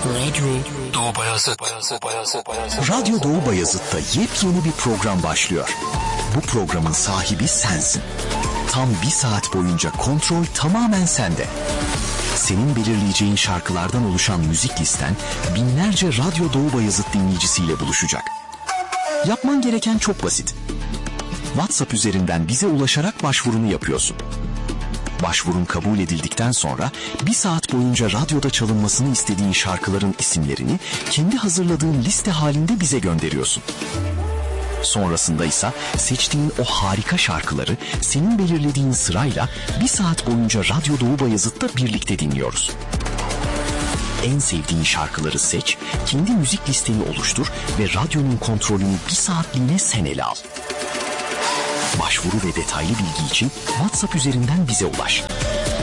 Radyo Doğu Bayazıt. Radyo Doğu Bayazıt'ta yepyeni bir program başlıyor. Bu programın sahibi sensin. Tam bir saat boyunca kontrol tamamen sende. Senin belirleyeceğin şarkılardan oluşan müzik listen binlerce Radyo Doğu Bayazıt dinleyicisiyle buluşacak. Yapman gereken çok basit. WhatsApp üzerinden bize ulaşarak başvurunu yapıyorsun. Başvurun kabul edildikten sonra bir saat boyunca radyoda çalınmasını istediğin şarkıların isimlerini kendi hazırladığın liste halinde bize gönderiyorsun. Sonrasında ise seçtiğin o harika şarkıları senin belirlediğin sırayla bir saat boyunca Radyo Doğu Bayazıt'ta birlikte dinliyoruz. En sevdiğin şarkıları seç, kendi müzik listeni oluştur ve radyonun kontrolünü bir saatliğine sen ele al. Başvuru ve detaylı bilgi için WhatsApp üzerinden bize ulaş.